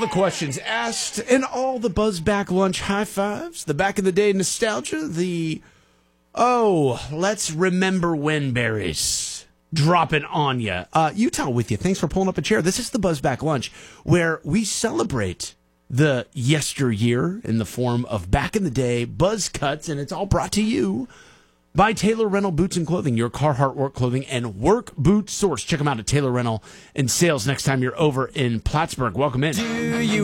the questions asked and all the Buzz Back Lunch high fives, the back in the day nostalgia, let's remember when berries dropping on you. Utah with you. Thanks for pulling up a chair. This is the Buzz Back Lunch, where we celebrate the yesteryear in the form of back in the day buzz cuts, and it's all brought to you by Taylor Rental Boots and Clothing, your Carhartt work clothing and work boot source. Check them out at Taylor Rental and Sales next time you're over in Plattsburgh. Welcome in.